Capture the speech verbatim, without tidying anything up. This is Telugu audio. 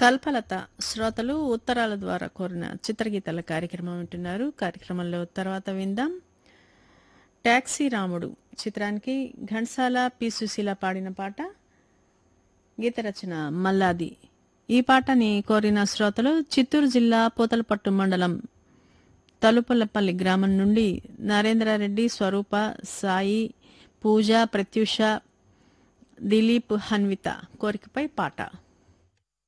కల్పలత శ్రోతలు ఉత్తరాల ద్వారా కోరిన చిత్రగీతాల కార్యక్రమం వింటున్నారు. కార్యక్రమంలో తర్వాత విందాం టాక్సీ రాముడు చిత్రానికి ఘంటసాల పి సుశీల పాడిన పాట. గీత రచన మల్లాది. ఈ పాటని కోరిన శ్రోతలు చిత్తూరు జిల్లా పూతలపట్టు మండలం తలుపులపల్లి గ్రామం నుండి నరేంద్రారెడ్డి, స్వరూప, సాయి, పూజ, ప్రత్యూష, దిలీప్, హన్విత కోరికపై పాట.